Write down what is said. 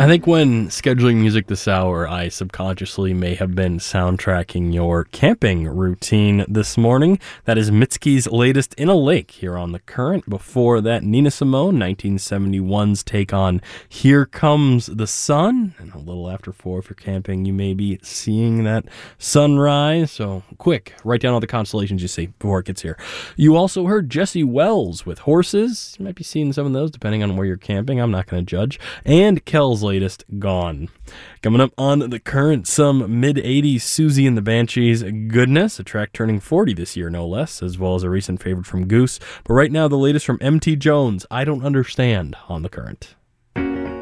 I think when scheduling music this hour, I subconsciously may have been soundtracking your camping routine this morning. That is Mitski's latest In a Lake here on The Current. Before that, Nina Simone, 1971's take on Here Comes the Sun. And a little after 4, if you're camping, you may be seeing that sunrise. So quick, write down all the constellations you see before it gets here. You also heard Jesse Wells with Horses. You might be seeing some of those depending on where you're camping. I'm not going to judge. And Kel's latest, Gone. Coming up on The Current, some mid-80s Susie and the Banshees goodness, a track turning 40 this year, no less, as well as a recent favorite from Goose. But right now, the latest from MT Jones, I Don't Understand, on The Current.